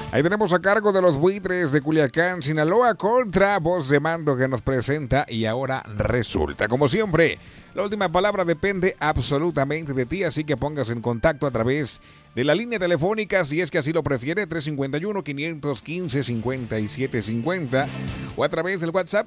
Ahí tenemos a cargo de los Buitres de Culiacán, Sinaloa, contra Voz de Mando que nos presenta Y Ahora Resulta. Como siempre, la última palabra depende absolutamente de ti, así que pongas en contacto a través de la línea telefónica, si es que así lo prefiere, 351-515-5750, o a través del WhatsApp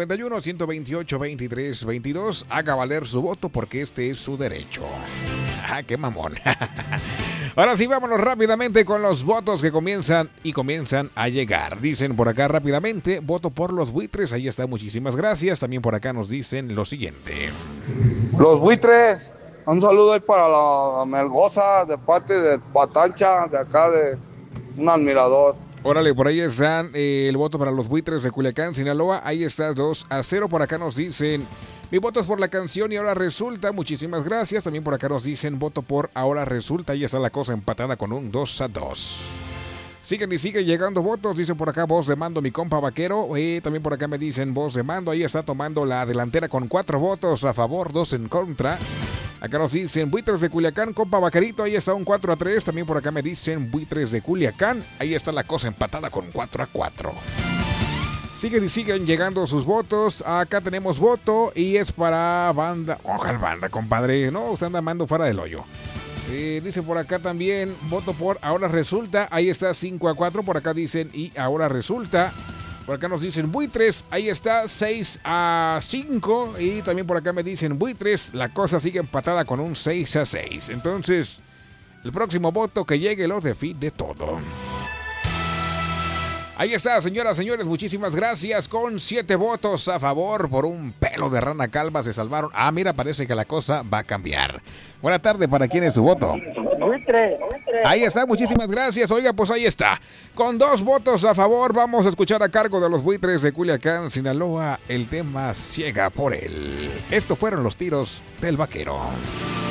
351-128-2322. Haga valer su voto porque este es su derecho. ¡Ah, qué mamón! Ahora sí, vámonos rápidamente con los votos que comienzan a llegar. Dicen por acá rápidamente, voto por los Buitres. Ahí está, muchísimas gracias. También por acá nos dicen lo siguiente. Los Buitres, un saludo ahí para la Melgoza de parte del Patancha, de acá de un admirador. Órale, por ahí están el voto para los Buitres de Culiacán, Sinaloa. Ahí está 2-0. Por acá nos dicen, mi voto es por la canción Y Ahora Resulta. Muchísimas gracias. También por acá nos dicen, voto por Ahora Resulta. Ahí está la cosa empatada con un 2-2. Siguen y siguen llegando votos. Dicen por acá Voz de Mando, mi compa vaquero. También por acá me dicen Voz de Mando. Ahí está tomando la delantera con 4 votos a favor, 2 en contra. Acá nos dicen Buitres de Culiacán, compa vaquerito. Ahí está un 4-3. También por acá me dicen Buitres de Culiacán. Ahí está la cosa empatada con 4-4. Siguen y siguen llegando sus votos. Acá tenemos voto y es para banda. Ojalá banda, compadre. No, usted anda mandando fuera del hoyo. Dice por acá también, voto por Ahora Resulta. Ahí está 5-4. Por acá dicen Y Ahora Resulta. Por acá nos dicen Buitres. Ahí está 6-5. Y también por acá me dicen Buitres. La cosa sigue empatada con un 6-6. Entonces, el próximo voto que llegue lo define todo. Ahí está, señoras, señores, muchísimas gracias. Con 7 votos a favor, por un pelo de rana calva se salvaron. Ah, mira, parece que la cosa va a cambiar. Buena tarde, ¿para quién es su voto? Ahí está, muchísimas gracias. Oiga, pues ahí está. Con 2 votos a favor, vamos a escuchar a cargo de los Buitres de Culiacán, Sinaloa, el tema Ciega por él. Estos fueron los tiros del vaquero.